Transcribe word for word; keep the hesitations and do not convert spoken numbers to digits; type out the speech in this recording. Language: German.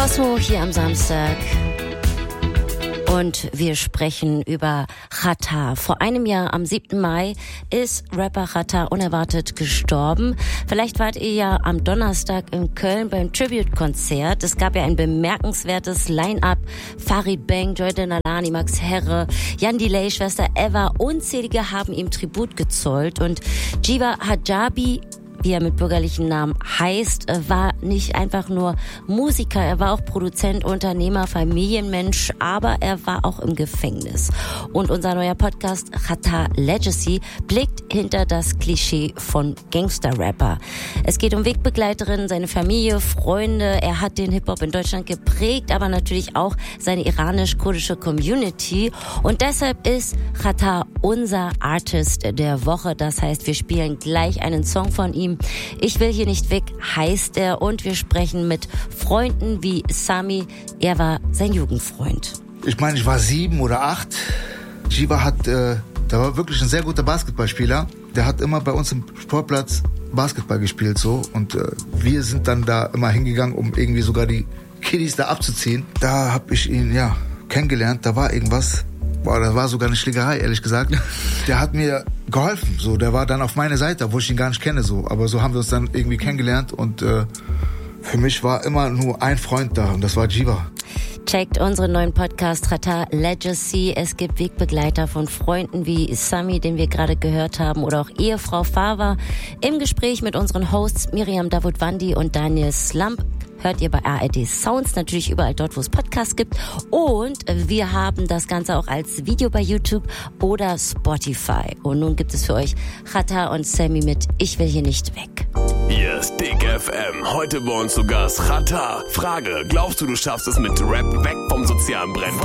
Cosmo hier am Samstag. Und wir sprechen über Xatar. Vor einem Jahr, am siebten Mai, ist Rapper Xatar unerwartet gestorben. Vielleicht wart ihr ja am Donnerstag in Köln beim Tribute-Konzert. Es gab ja ein bemerkenswertes Line-Up. Farid Bang, Joy Denalani, Max Herre, Jan Delay, Schwester Eva. Unzählige haben ihm Tribut gezollt. Und Jiva Hijabi, wie er mit bürgerlichen Namen heißt, war nicht einfach nur Musiker, er war auch Produzent, Unternehmer, Familienmensch, aber er war auch im Gefängnis. Und unser neuer Podcast Xatar Legacy blickt hinter das Klischee von Gangster-Rapper. Es geht um Wegbegleiterinnen, seine Familie, Freunde. Er hat den Hip-Hop in Deutschland geprägt, aber natürlich auch seine iranisch-kurdische Community. Und deshalb ist Xatar unser Artist der Woche. Das heißt, wir spielen gleich einen Song von ihm. Ich will hier nicht weg, heißt er. Und wir sprechen mit Freunden wie Sami. Er war sein Jugendfreund. Ich meine, ich war sieben oder acht. Jiva hat, äh, der war wirklich ein sehr guter Basketballspieler. Der hat immer bei uns im Sportplatz Basketball gespielt, so. Und äh, wir sind dann da immer hingegangen, um irgendwie sogar die Kiddies da abzuziehen. Da habe ich ihn, ja, kennengelernt. Da war irgendwas. Boah, das war sogar eine Schlägerei, ehrlich gesagt. Der hat mir geholfen, so. Der war dann auf meiner Seite, wo ich ihn gar nicht kenne, so. Aber so haben wir uns dann irgendwie kennengelernt und äh, für mich war immer nur ein Freund da und das war Jiva. Checkt unseren neuen Podcast Xatar Legacy. Es gibt Wegbegleiter von Freunden wie Sami, den wir gerade gehört haben, oder auch Ehefrau Fava. Im Gespräch mit unseren Hosts Miriam Davutwandi und Daniel Slump. Hört ihr bei A R D Sounds, natürlich überall dort, wo es Podcasts gibt. Und wir haben das Ganze auch als Video bei YouTube oder Spotify. Und nun gibt es für euch Xatar und Sami mit Ich will hier nicht weg. Hier ist Dick F M. Heute bei uns zu Gast Xatar. Frage, glaubst du, du schaffst es mit Rap weg vom sozialen Brenn?